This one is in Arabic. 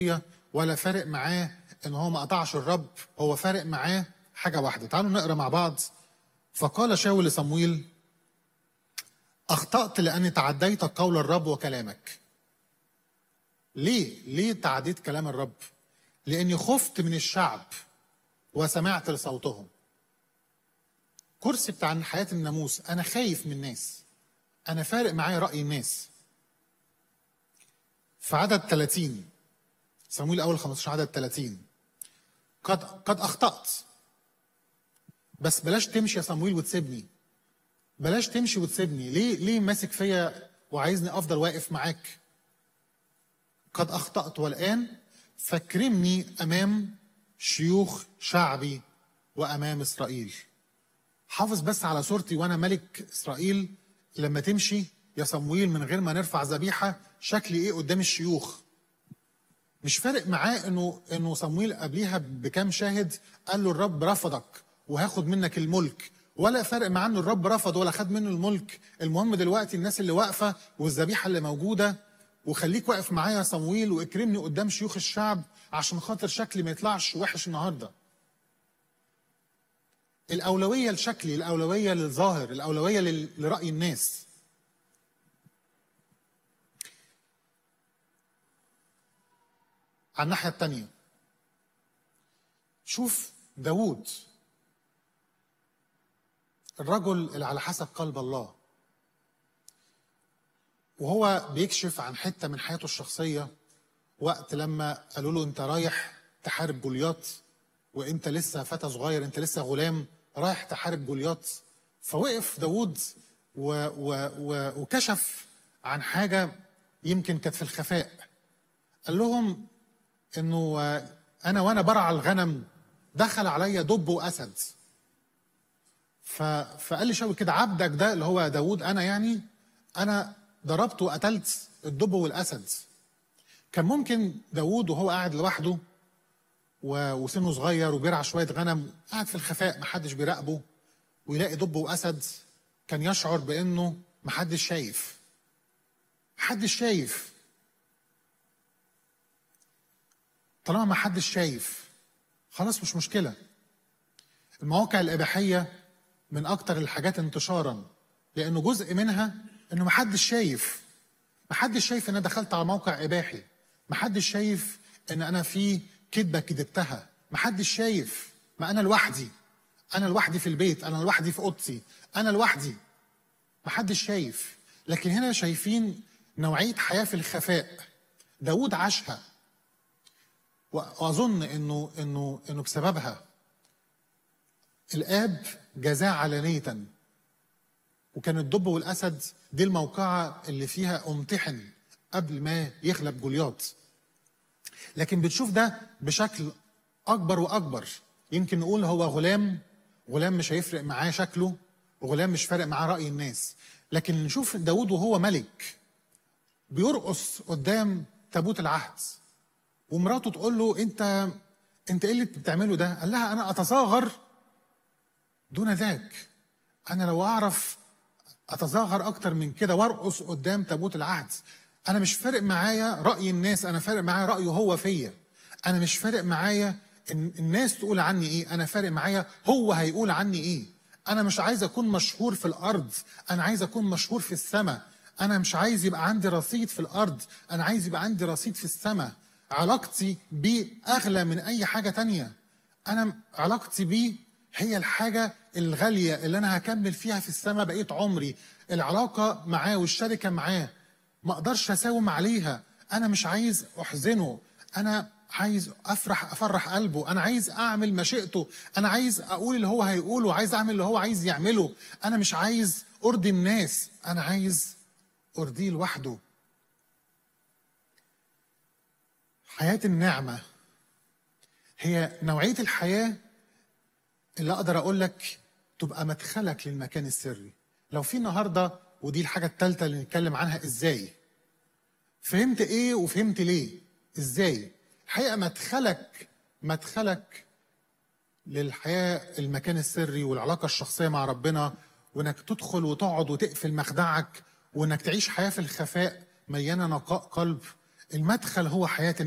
ولا فارق معاه ان هو ما قطعش الرب، هو فارق معاه حاجه واحده. تعالوا نقرا مع بعض. فقال شاول لصمويل: اخطأت لاني تعديت قول الرب وكلامك. ليه تعديت كلام الرب؟ لاني خفت من الشعب وسمعت لصوتهم. كرسي بتاع حياه الناموس، انا خايف من الناس، انا فارق معايا راي الناس. في عدد 30 صمويل اول 15 عدد 30: قد اخطأت، بس بلاش تمشي يا صمويل وتسيبني. بلاش تمشي وتسيبني. ليه ماسك فيا وعايزني افضل واقف معاك؟ قد اخطأت والان فاكرمني امام شيوخ شعبي وامام اسرائيل. حافظ بس على صورتي وانا ملك اسرائيل. لما تمشي يا صمويل من غير ما نرفع ذبيحه، شكلي ايه قدام الشيوخ؟ مش فارق معاه انه صمويل قبليها بكام شاهد قال له الرب رفضك وهاخد منك الملك، ولا فارق معاه انه الرب رفض ولا خد منه الملك. المهم دلوقتي الناس اللي واقفه والذبيحه اللي موجوده، وخليك واقف معايا يا صمويل واكرمني قدام شيوخ الشعب عشان خاطر شكلي ما يطلعش وحش النهارده. الاولويه لشكلي، الاولويه للظاهر، الاولويه لراي الناس. على الناحيه الثانيه شوف داوود، الرجل اللي على حسب قلب الله، وهو بيكشف عن حته من حياته الشخصيه وقت لما قالوا له انت رايح تحارب جولياط، وانت لسه فتى صغير، انت لسه غلام رايح تحارب جولياط. فوقف داوود وكشف عن حاجه يمكن كانت في الخفاء. قال لهم انه انا وانا برعى الغنم دخل عليا دب واسد. فقال لي شاول كده: عبدك ده اللي هو داوود انا ضربت وقتلت الدب والاسد. كان ممكن داوود وهو قاعد لوحده وسنه صغير وبيرعى شويه غنم، قاعد في الخفاء محدش بيراقبه، ويلاقي دب واسد، كان يشعر بانه محدش شايف. محدش شايف. طالما محدش شايف خلاص مش مشكله. المواقع الاباحيه من اكتر الحاجات انتشارا، لانه جزء منها انه محدش شايف. محدش شايف ان انا دخلت على موقع اباحي، محدش شايف ان انا في كدبه كدبتها، محدش شايف. ما انا لوحدي، انا لوحدي في البيت، انا لوحدي في اوضتي، انا لوحدي، محدش شايف. لكن هنا شايفين نوعيه حياه في الخفاء داوود عاشها، واظن انه بسببها الاب جزاه علانيه. وكان الدب والاسد دي الموقعه اللي فيها امتحن قبل ما يغلب جولياط. لكن بتشوف ده بشكل اكبر واكبر. يمكن نقول هو غلام مش هيفرق معاه شكله، وغلام مش فارق معاه راي الناس. لكن نشوف داود وهو ملك بيرقص قدام تابوت العهد، ومراته تقول له انت ايه اللي بتعمله ده؟ قال لها انا اتصاغر دون ذاك. انا لو اعرف اتظاهر اكتر من كده وارقص قدام تابوت العهد. انا مش فارق معايا راي الناس، انا فارق معايا رايه هو فيا. انا مش فارق معايا ان الناس تقول عني ايه، انا فارق معايا هو هيقول عني ايه. انا مش عايز اكون مشهور في الارض، انا عايز اكون مشهور في السماء. انا مش عايز يبقى عندي رصيد في الارض، انا عايز يبقى عندي رصيد في السماء. علاقتي بيه اغلى من اي حاجه تانية. انا علاقتي بيه هي الحاجة الغالية اللي أنا هكمل فيها في السماء بقية عمري. العلاقة معاه والشركة معاه ما أقدرش أساوم عليها. أنا مش عايز أحزنه، أنا عايز أفرح قلبه، أنا عايز أعمل مشيئته، أنا عايز أقول اللي هو هيقوله، عايز أعمل اللي هو عايز يعمله. أنا مش عايز أرضي الناس، أنا عايز أرضيه لوحده. حياة النعمة هي نوعية الحياة اللي اقدر اقول لك تبقى مدخلك للمكان السري. لو في النهارده، ودي الحاجه الثالثه اللي نتكلم عنها، ازاي فهمت ايه وفهمت ليه. ازاي الحقيقه مدخلك للحياه، المكان السري والعلاقه الشخصيه مع ربنا، وانك تدخل وتقعد وتقفل مخدعك، وانك تعيش حياه في الخفاء مليانه نقاء قلب. المدخل هو حياه